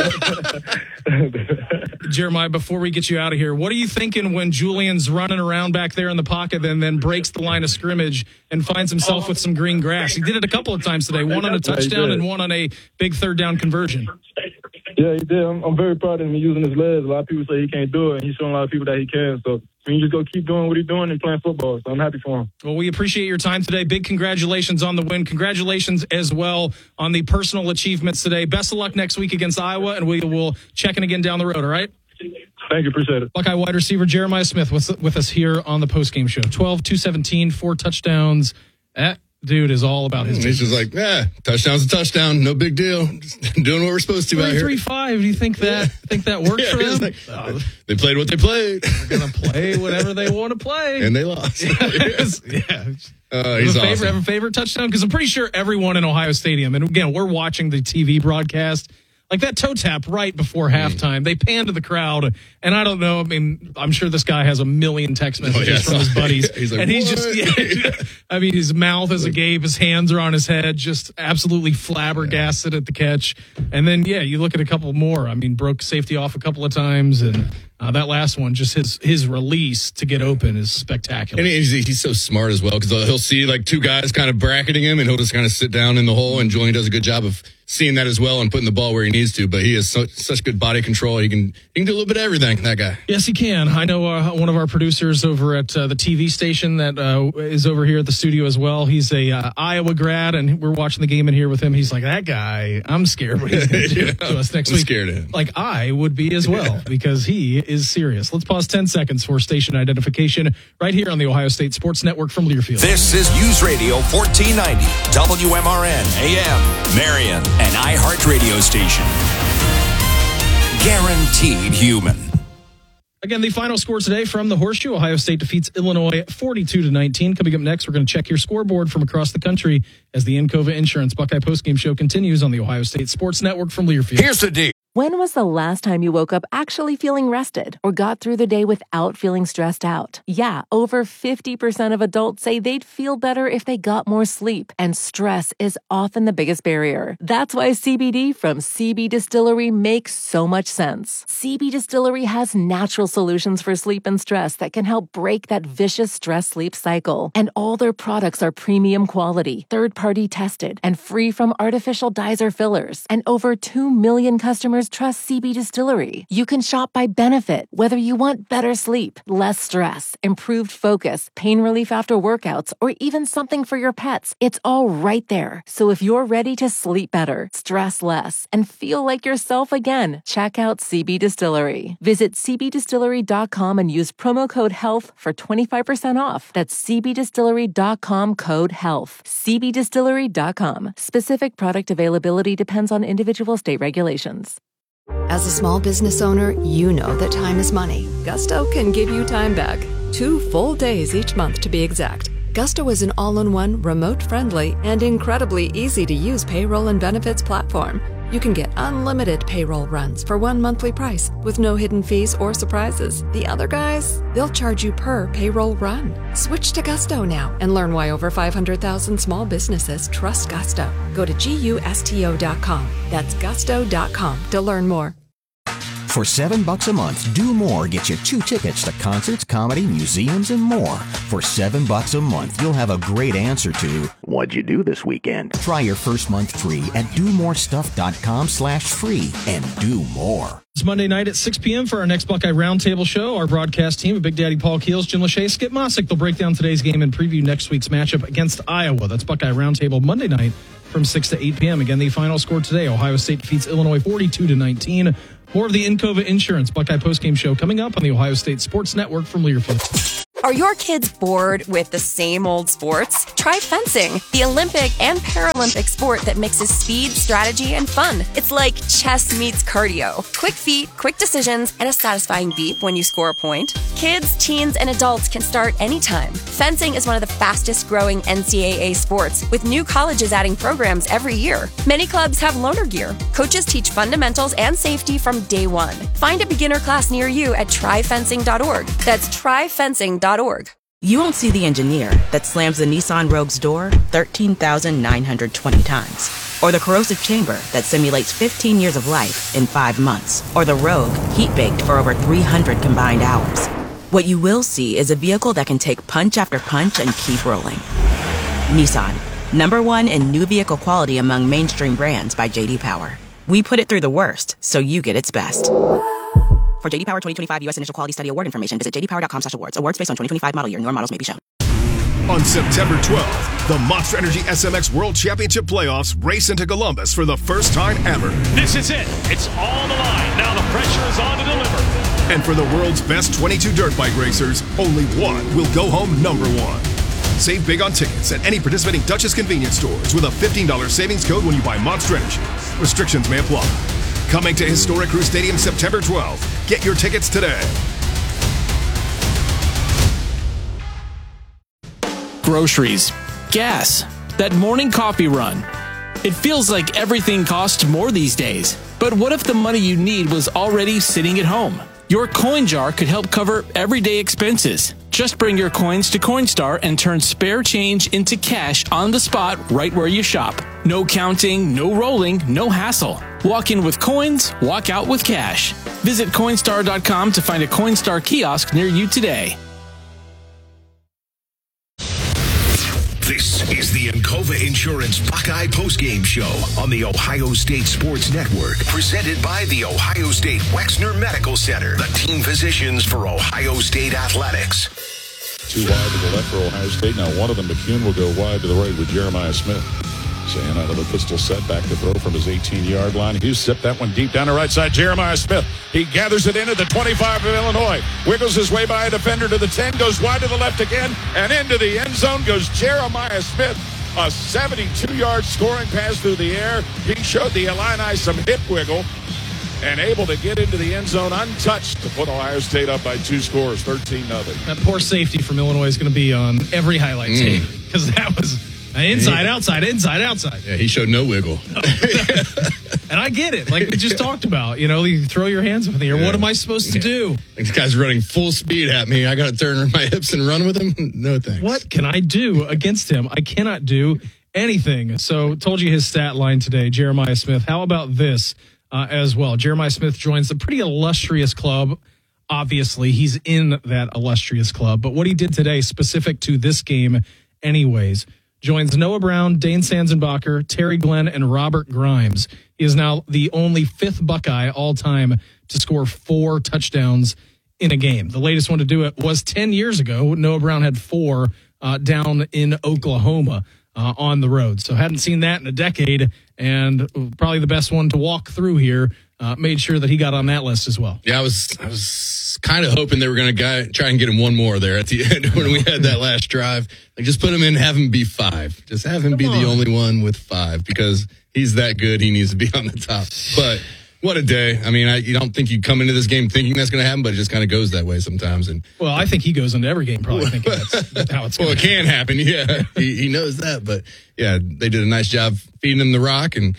Jeremiah, before we get you out of here, what are you thinking when Julian's running around back there in the pocket and then breaks the line of scrimmage and finds himself with some green grass? He did it a couple of times today, 1 on a touchdown and 1 on a big 3rd down conversion. Yeah, he did. I'm very proud of him using his legs. A lot of people say he can't do it, and he's showing a lot of people that he can. So you just go keep doing what he's doing and playing football. So I'm happy for him. Well, we appreciate your time today. Big congratulations on the win. Congratulations as well on the personal achievements today. Best of luck next week against Iowa, and we will check in again down the road, all right? Thank you. Appreciate it. Buckeye wide receiver Jeremiah Smith with us here on the postgame show. 12, 217, 4 touchdowns. That dude is all about his business. He's just like, touchdown's a touchdown. No big deal. Just doing what we're supposed to out here. 3-5. Do you think that worked for them? Like, they played what they played. They're going to play whatever they want to play. And they lost. He's awesome. Have a favorite touchdown? Because I'm pretty sure everyone in Ohio Stadium, and again, we're watching the TV broadcast, like that toe tap right before halftime, they pan to the crowd, and I don't know. I mean, I'm sure this guy has a million text messages from his buddies, he's like, and he's what? I mean, his mouth is agape, his hands are on his head, just absolutely flabbergasted at the catch. And then, you look at a couple more. I mean, broke safety off a couple of times, and that last one, just his release to get open is spectacular. And he's so smart as well, because he'll see like 2 guys kind of bracketing him, and he'll just kind of sit down in the hole, and Julian does a good job of seeing that as well and putting the ball where he needs to. But he has such good body control. He can do a little bit of everything, that guy. Yes, he can. I know one of our producers over at the TV station that is over here at the studio as well. He's a Iowa grad, and we're watching the game in here with him. He's like, that guy, I'm scared what he's going to do to us next week. I'm scared of him. Like I would be as well, because he is serious. Let's pause 10 seconds for station identification right here on the Ohio State Sports Network from Learfield. This is News Radio 1490, WMRN, AM, Marion, an iHeartRadio station. Guaranteed human. Again, the final score today from the Horseshoe. Ohio State defeats Illinois 42-19. Coming up next, we're going to check your scoreboard from across the country as the Encova Insurance Buckeye Postgame Show continues on the Ohio State Sports Network from Learfield. Here's the deal. When was the last time you woke up actually feeling rested or got through the day without feeling stressed out? Yeah, over 50% of adults say they'd feel better if they got more sleep, and stress is often the biggest barrier. That's why CBD from CB Distillery makes so much sense. CB Distillery has natural solutions for sleep and stress that can help break that vicious stress-sleep cycle. And all their products are premium quality, third-party tested, and free from artificial dyes or fillers. And over 2 million customers trust CB Distillery. You can shop by benefit, whether you want better sleep, less stress, improved focus, pain relief after workouts, or even something for your pets. It's all right there. So if you're ready to sleep better, stress less, and feel like yourself again, check out CB Distillery. Visit cbdistillery.com and use promo code HEALTH for 25% off. That's cbdistillery.com, code HEALTH. cbdistillery.com. Specific product availability depends on individual state regulations. As a small business owner, you know that time is money. Gusto can give you time back. 2 full days each month, to be exact. Gusto is an all-in-one, remote-friendly, and incredibly easy-to-use payroll and benefits platform. you can get unlimited payroll runs for one monthly price with no hidden fees or surprises. The other guys, they'll charge you per payroll run. Switch to Gusto now and learn why over 500,000 small businesses trust Gusto. Go to GUSTO.com. That's gusto.com to learn more. For $7 a month, Do More gets you 2 tickets to concerts, comedy, museums, and more. For $7 a month, you'll have a great answer to, what'd you do this weekend? Try your first month free at domorestuff.com/free and do more. It's Monday night at 6 p.m. for our next Buckeye Roundtable show. Our broadcast team of Big Daddy Paul Keels, Jim Lachey, Skip Mossick. They'll break down today's game and preview next week's matchup against Iowa. That's Buckeye Roundtable Monday night from 6 to 8 p.m. Again, the final score today, Ohio State defeats Illinois 42-19. More of the Encova Insurance Buckeye postgame show coming up on the Ohio State Sports Network from Learfield. Are your kids bored with the same old sports? Try fencing, the Olympic and Paralympic sport that mixes speed, strategy, and fun. It's like chess meets cardio. Quick feet, quick decisions, and a satisfying beep when you score a point. Kids, teens, and adults can start anytime. Fencing is one of the fastest growing NCAA sports, with new colleges adding programs every year. Many clubs have loaner gear. Coaches teach fundamentals and safety from day one. Find a beginner class near you at tryfencing.org. That's tryfencing.org. You won't see the engineer that slams the Nissan Rogue's door 13,920 times. Or the corrosive chamber that simulates 15 years of life in 5 months. Or the Rogue heat-baked for over 300 combined hours. What you will see is a vehicle that can take punch after punch and keep rolling. Nissan, #1 in new vehicle quality among mainstream brands by J.D. Power. We put it through the worst, so you get its best. For J.D. Power 2025 U.S. Initial Quality Study Award information, visit jdpower.com/awards. Awards based on 2025 model year. Newer models may be shown. On September 12th, the Monster Energy SMX World Championship Playoffs race into Columbus for the first time ever. This is it. It's all on the line. Now the pressure is on to deliver. And for the world's best 22 dirt bike racers, only one will go home #1. Save big on tickets at any participating Dutchess convenience stores with a $15 savings code when you buy Monster Energy. Restrictions may apply. Coming to Historic Crew Stadium September 12th. Get your tickets today. Groceries, gas, that morning coffee run. It feels like everything costs more these days. But what if the money you need was already sitting at home? Your coin jar could help cover everyday expenses. Just bring your coins to Coinstar and turn spare change into cash on the spot right where you shop. No counting, no rolling, no hassle. Walk in with coins, walk out with cash. Visit Coinstar.com to find a Coinstar kiosk near you today. This is the Encova Insurance Buckeye postgame show on the Ohio State Sports Network, presented by the Ohio State Wexner Medical Center, the team physicians for Ohio State athletics. 2 wide to the left for Ohio State. Now one of them, McCune, will go wide to the right with Jeremiah Smith. Saying out of the pistol set, back to throw from his 18-yard line. Hughes zipped that one deep down the right side. Jeremiah Smith, he gathers it in at the 25 of Illinois. Wiggles his way by a defender to the 10, goes wide to the left again, and into the end zone goes Jeremiah Smith. A 72-yard scoring pass through the air. He showed the Illini some hip wiggle and able to get into the end zone untouched to put Ohio State up by 2 scores, 13-0. That poor safety from Illinois is going to be on every highlight tape because that was inside, outside, inside, outside. Yeah, he showed no wiggle. And I get it. Like we just talked about, you throw your hands up in the air. Yeah. What am I supposed to do? This guy's running full speed at me. I got to turn my hips and run with him? No thanks. What can I do against him? I cannot do anything. So told you his stat line today, Jeremiah Smith. How about this as well? Jeremiah Smith joins a pretty illustrious club. Obviously, he's in that illustrious club. But what he did today, specific to this game anyways, joins Noah Brown, Dane Sanzenbacher, Terry Glenn, and Robert Grimes. He is now the only 5th Buckeye all-time to score 4 touchdowns in a game. The latest one to do it was 10 years ago. Noah Brown had 4 down in Oklahoma on the road. So hadn't seen that in a decade, and probably the best one to walk through here. Made sure that he got on that list as well. Yeah, I was kind of hoping they were going to try and get him one more there at the end when we had that last drive. Like, just put him in, have him be 5. Just have him be the only one with 5 because he's that good. He needs to be on the top. But what a day. I mean, you don't think you come into this game thinking that's going to happen, but it just kind of goes that way sometimes. And well, I think he goes into every game probably thinking that's how it's going. Well, it can happen. Yeah, he knows that. But, yeah, they did a nice job feeding him the rock and,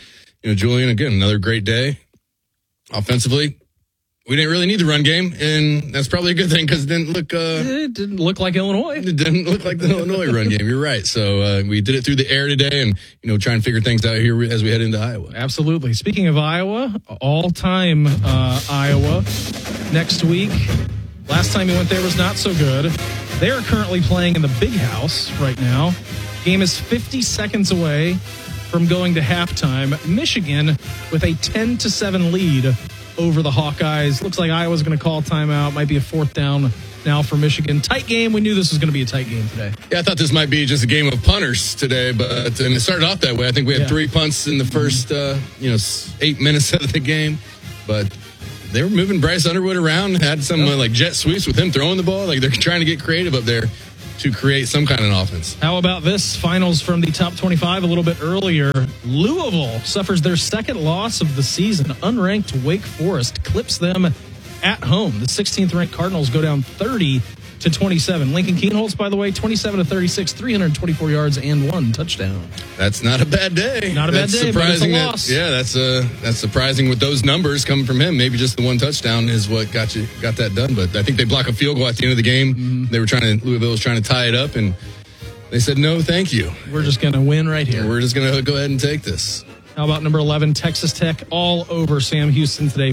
Julian, again, another great day. Offensively, we didn't really need the run game, and that's probably a good thing because it didn't look like Illinois. It didn't look like the Illinois run game. You're right. So we did it through the air today, and try and figure things out here as we head into Iowa. Absolutely. Speaking of Iowa, all-time Iowa next week. Last time he went there was not so good. They are currently playing in the Big House right now. Game is 50 seconds away from going to halftime. Michigan with a 10-7 lead over the Hawkeyes. Looks like Iowa's going to call timeout. Might be a 4th down now for Michigan. Tight game. We knew this was going to be a tight game today. Yeah, I thought this might be just a game of punters today, and it started off that way. I think we had 3 punts in the first 8 minutes of the game, but they were moving Bryce Underwood around, had some like jet sweeps with him throwing the ball. Like they're trying to get creative up there to create some kind of offense. How about this? Finals from the top 25 a little bit earlier. Louisville suffers their second loss of the season. Unranked Wake Forest clips them at home. The 16th ranked Cardinals go down 30-27. Lincoln Kienholz, by the way, 27-36, 324 yards and 1 touchdown. That's not a bad day. Not a bad day, surprising but it's a loss. That's surprising with those numbers coming from him. Maybe just the 1 touchdown is what got that done. But I think they block a field goal at the end of the game. Mm-hmm. Louisville was trying to tie it up, and they said, no, thank you. We're just going to win right here. We're just going to go ahead and take this. How about number 11, Texas Tech, all over Sam Houston today,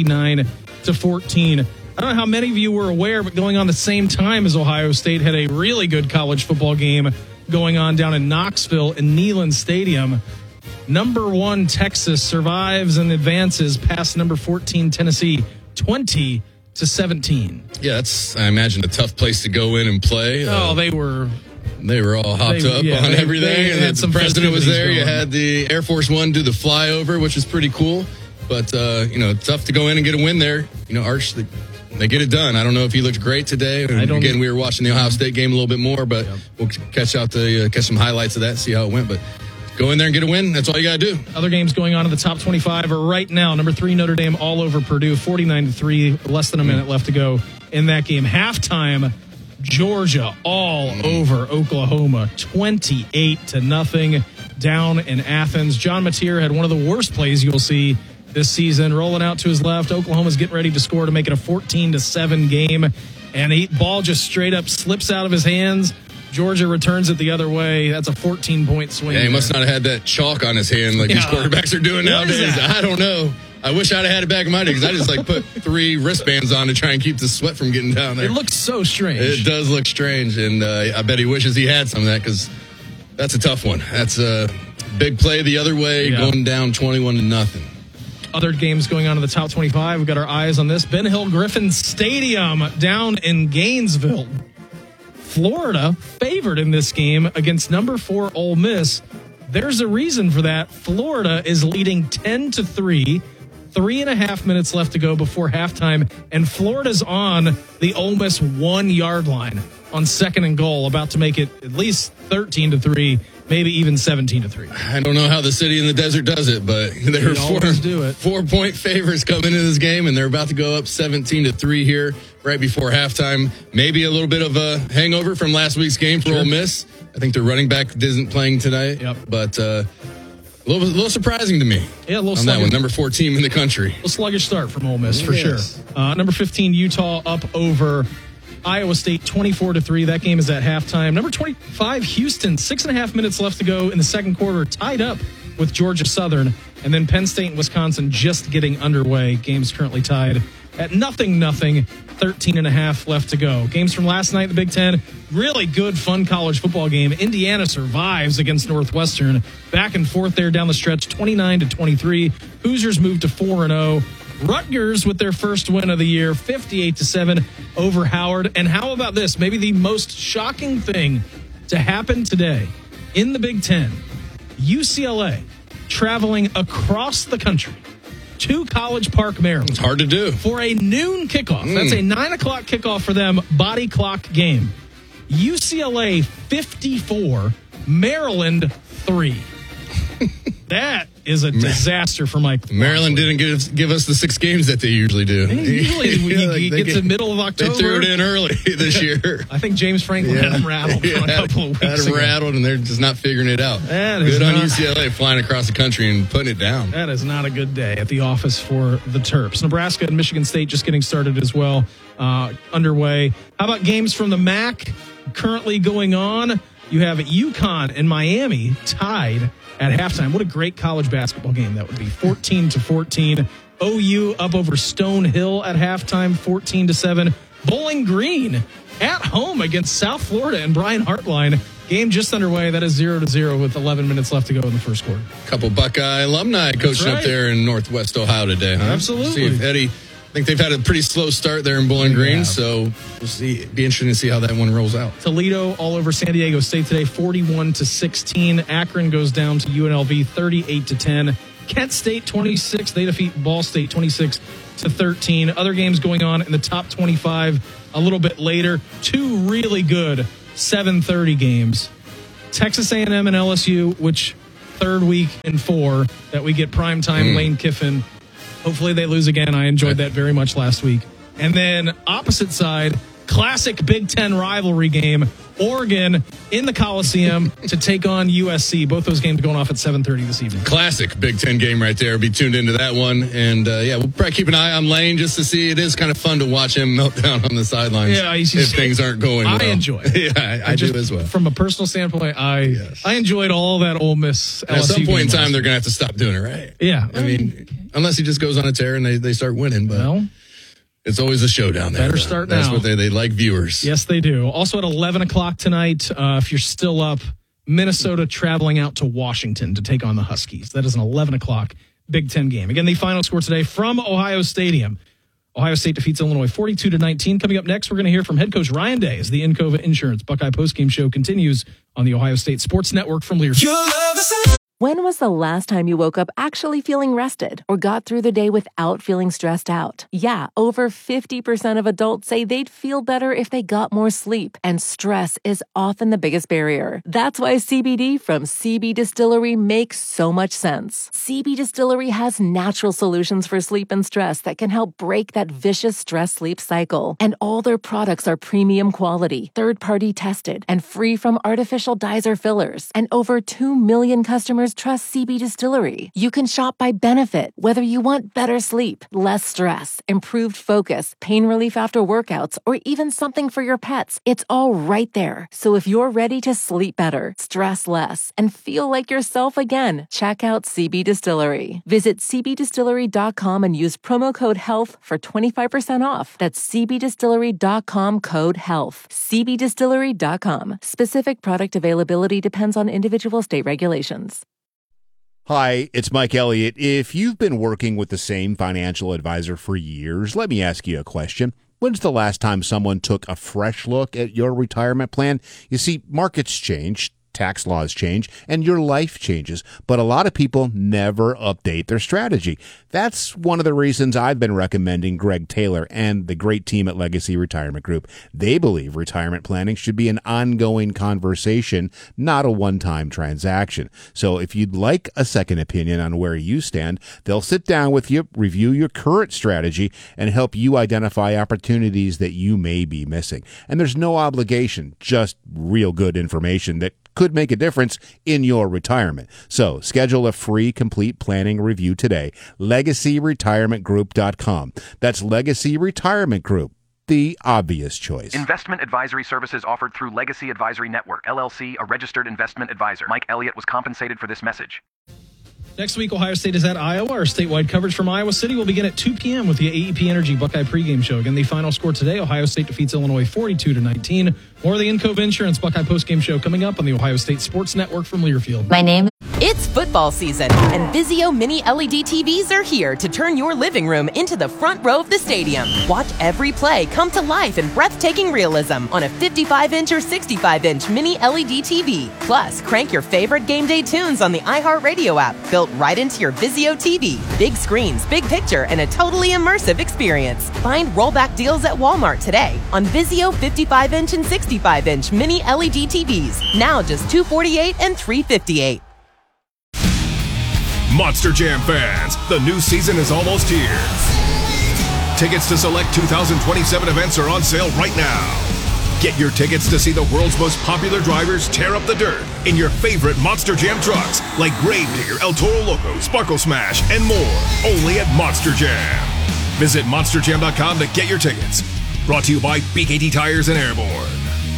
49-14. I don't know how many of you were aware, but going on the same time as Ohio State had a really good college football game going on down in Knoxville in Neyland Stadium. Number 1, Texas survives and advances past number 14, Tennessee, 20-17. Yeah, that's, I imagine, a tough place to go in and play. They were all hopped up on everything. And the president was there. You had the Air Force One do the flyover, which is pretty cool. But, tough to go in and get a win there. Arch, they get it done. I don't know if he looked great today. Again, we were watching the Ohio State game a little bit more, but we'll catch some highlights of that, see how it went. But go in there and get a win. That's all you got to do. Other games going on in the top 25 are right now. Number 3, Notre Dame all over Purdue, 49-3, less than a minute left to go in that game. Halftime, Georgia all over Oklahoma, 28-0 down in Athens. John Mateer had one of the worst plays you'll see this season, rolling out to his left. Oklahoma's getting ready to score to make it a 14-7 game, and the ball just straight up slips out of his hands. Georgia returns it the other way. That's a 14-point swing. Yeah, he must not have had that chalk on his hand like these quarterbacks are doing nowadays. I don't know. I wish I'd have had it back in my day because I just put 3 wristbands on to try and keep the sweat from getting down there. It looks so strange. It does look strange, and I bet he wishes he had some of that because that's a tough one. That's a big play the other way, going down 21-0. Other games going on in the top 25. We've got our eyes on this. Ben Hill Griffin Stadium down in Gainesville. Florida favored in this game against number 4 Ole Miss. There's a reason for that. Florida is leading 10-3. 3.5 minutes left to go before halftime, and Florida's on the Ole Miss 1-yard line on 2nd and goal, about to make it at least 13-3, maybe even 17-3. I don't know how the city in the desert does it, but they're 4-point favorites coming into this game, and they're about to go up 17-3 here right before halftime. Maybe a little bit of a hangover from last week's game for Ole Miss. I think their running back isn't playing tonight, but a little surprising to me. Yeah, a little on that one. Number 4 team in the country. A sluggish start from Ole Miss, for sure. Number 15, Utah up over Iowa State, 24-3. That game is at halftime. Number 25, Houston, 6.5 minutes left to go in the second quarter, tied up with Georgia Southern. And then Penn State and Wisconsin just getting underway. Game's currently tied at 0-0, 13.5 left to go. Games from last night in the Big Ten, really good, fun college football game. Indiana survives against Northwestern. Back and forth there down the stretch, 29-23. Hoosiers move to 4-0. Rutgers with their first win of the year, 58-7 over Howard. And how about this? Maybe the most shocking thing to happen today in the Big Ten. UCLA traveling across the country to College Park, Maryland. It's hard to do. For a noon kickoff. That's a 9 o'clock kickoff for them, body clock game. UCLA 54, Maryland 3. That is a disaster for Mike. Maryland didn't give us the 6 games that they usually do. Usually you get to middle of October. They threw it in early this year. I think James Franklin had them rattled for a couple of weeks Had them rattled, and they're just not figuring it out. Good on UCLA flying across the country and putting it down. That is not a good day at the office for the Terps. Nebraska and Michigan State just getting started as well, underway. How about games from the MAC currently going on? You have UConn and Miami tied at halftime. What a great college basketball game that would be. 14-14. OU up over Stonehill at halftime, 14-7. Bowling Green at home against South Florida and Brian Hartline. Game just underway. That is 0-0 with 11 minutes left to go in the first quarter. Couple Buckeye alumni coaching up there in Northwest Ohio today. Huh? Absolutely. See if Eddie, I think they've had a pretty slow start there in Bowling Green, so we'll see. It'd be interesting to see how that one rolls out. Toledo all over San Diego State today, 41-16. Akron goes down to UNLV, 38-10. Kent State 26. They defeat Ball State 26-13. Other games going on in the top 25 a little bit later. 2 really good 7:30 games. Texas A&M and LSU, which third week in 4 that we get primetime Lane Kiffin. Hopefully they lose again. I enjoyed that very much last week. And then opposite side, classic Big Ten rivalry game. Oregon in the Coliseum to take on USC. Both those games going off at 7:30 this evening. Classic Big Ten game right there. Be tuned into that one. And, we'll probably keep an eye on Lane just to see. It is kind of fun to watch him melt down on the sidelines if things aren't going well. I enjoy it. Yeah, I do as well. From a personal standpoint, I enjoyed all that Ole Miss LSU. At some point in time, they're going to have to stop doing it, right? Yeah. I mean, unless he just goes on a tear and they start winning. But it's always a showdown there. Better start now. That's what they like viewers. Yes, they do. Also at 11 o'clock tonight, if you're still up, Minnesota traveling out to Washington to take on the Huskies. That is an 11 o'clock Big Ten game. Again, the final score today from Ohio Stadium. Ohio State defeats Illinois 42-19. Coming up next, we're going to hear from head coach Ryan Day as the Encova Insurance Buckeye postgame show continues on the Ohio State Sports Network from Learfield. When was the last time you woke up actually feeling rested or got through the day without feeling stressed out? Yeah, over 50% of adults say they'd feel better if they got more sleep, and stress is often the biggest barrier. That's why CBD from CB Distillery makes so much sense. CB Distillery has natural solutions for sleep and stress that can help break that vicious stress-sleep cycle. And all their products are premium quality, third-party tested, and free from artificial dyes or fillers. And over 2 million customers trust CB Distillery. You can shop by benefit, whether you want better sleep, less stress, improved focus, pain relief after workouts, or even something for your pets. It's all right there. So if you're ready to sleep better, stress less, and feel like yourself again, check out CB Distillery. Visit cbdistillery.com and use promo code HEALTH for 25% off. That's cbdistillery.com code HEALTH. cbdistillery.com. Specific product availability depends on individual state regulations. Hi, it's Mike Elliott. If you've been working with the same financial advisor for years, let me ask you a question. When's the last time someone took a fresh look at your retirement plan? You see, markets change, tax laws change, and your life changes, but a lot of people never update their strategy. That's one of the reasons I've been recommending Greg Taylor and the great team at Legacy Retirement Group. They believe retirement planning should be an ongoing conversation, not a one-time transaction. So if you'd like a second opinion on where you stand, they'll sit down with you, review your current strategy, and help you identify opportunities that you may be missing. And there's no obligation, just real good information that could make a difference in your retirement. So schedule a free complete planning review today. LegacyRetirementGroup.com. That's Legacy Retirement Group, the obvious choice. Investment advisory services offered through Legacy Advisory Network, LLC, a registered investment advisor. Mike Elliott was compensated for this message. Next week, Ohio State is at Iowa. Our statewide coverage from Iowa City will begin at 2 p.m. with the AEP Energy Buckeye pregame show. Again, the final score today, Ohio State defeats Illinois 42-19. More of the Encova Insurance Buckeye postgame show coming up on the Ohio State Sports Network from Learfield. My name. It's football season, and Vizio Mini LED TVs are here to turn your living room into the front row of the stadium. Watch every play come to life in breathtaking realism on a 55-inch or 65-inch Mini LED TV. Plus, crank your favorite game day tunes on the iHeartRadio app, built right into your Vizio TV. Big screens, big picture, and a totally immersive experience. Find rollback deals at Walmart today on Vizio 55-inch and 65-inch Mini LED TVs. Now just $248 and $358. Monster Jam fans, the new season is almost here. Tickets to select 2027 events are on sale right now. Get your tickets to see the world's most popular drivers tear up the dirt in your favorite Monster Jam trucks like Gravedigger, El Toro Loco, Sparkle Smash, and more, only at Monster Jam. Visit monsterjam.com to get your tickets. Brought to you by BKT Tires and Airborne.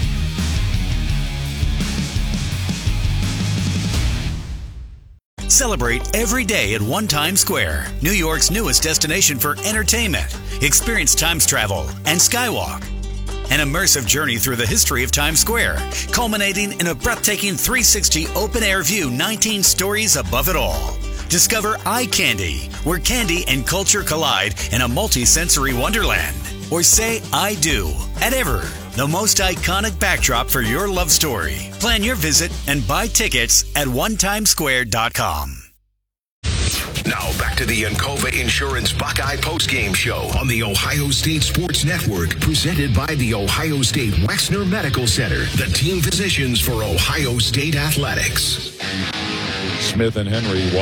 Celebrate every day at One Times Square, New York's newest destination for entertainment. Experience Times Travel and Skywalk. An immersive journey through the history of Times Square, culminating in a breathtaking 360 open-air view 19 stories above it all. Discover Eye Candy, where candy and culture collide in a multi-sensory wonderland. Or say I do at Ever, the most iconic backdrop for your love story. Plan your visit and buy tickets at onetimesquare.com. Now back to the Encova Insurance Buckeye postgame show on the Ohio State Sports Network, presented by the Ohio State Wexner Medical Center, the team physicians for Ohio State athletics. Smith and Henry